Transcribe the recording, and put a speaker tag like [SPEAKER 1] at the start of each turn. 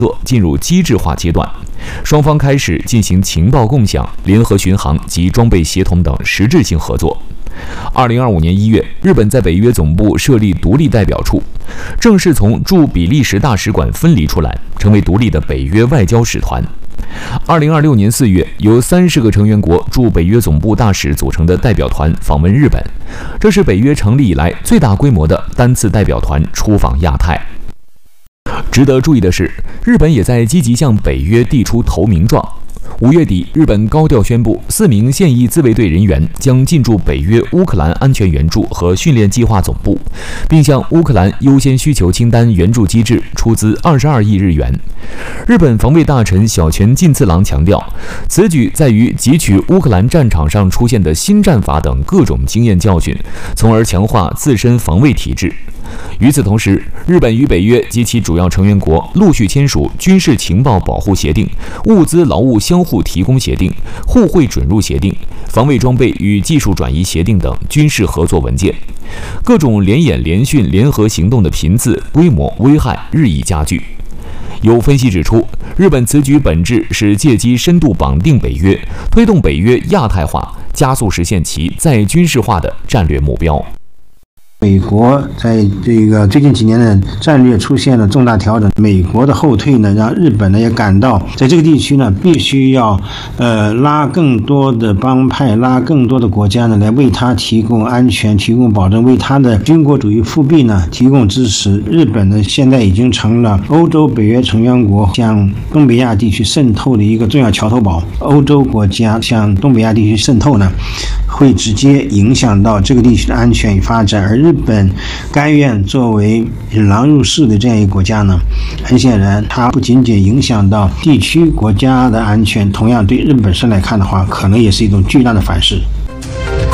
[SPEAKER 1] 作进入机制化阶段，双方开始进行情报共享、联合巡航及装备协同等实质性合作。2025年1月，日本在北约总部设立独立代表处，正式从驻比利时大使馆分离出来，成为独立的北约外交使团。2026年4月，由30个成员国驻北约总部大使组成的代表团访问日本，这是北约成立以来最大规模的单次代表团出访亚太。值得注意的是，日本也在积极向北约递出投名状。5月底，日本高调宣布，4名现役自卫队人员将进驻北约乌克兰安全援助和训练计划总部，并向乌克兰优先需求清单援助机制出资22亿日元。日本防卫大臣小泉进次郎强调，此举在于汲取乌克兰战场上出现的新战法等各种经验教训，从而强化自身防卫体制。与此同时，日本与北约及其主要成员国陆续签署军事情报保护协定、物资劳务相互提供协定、互惠准入协定、防卫装备与技术转移协定等军事合作文件。各种联演联训联合行动的频次、规模、危害日益加剧。有分析指出，日本此举本质是借机深度绑定北约，推动北约亚太化，加速实现其再军事化的战略目标。
[SPEAKER 2] 美国在这个最近几年的战略出现了重大调整，美国的后退呢，让日本呢也感到在这个地区呢必须要拉更多的帮派，拉更多的国家呢来为他提供安全、提供保证，为他的军国主义复辟呢提供支持。日本呢现在已经成了欧洲北约成员国向东北亚地区渗透的一个重要桥头堡。欧洲国家向东北亚地区渗透呢，会直接影响到这个地区的安全与发展，而日本甘愿作为引狼入室的这样一个国家呢，很显然它不仅仅影响到地区国家的安全，同样对日本身来看的话，可能也是一种巨大的反噬。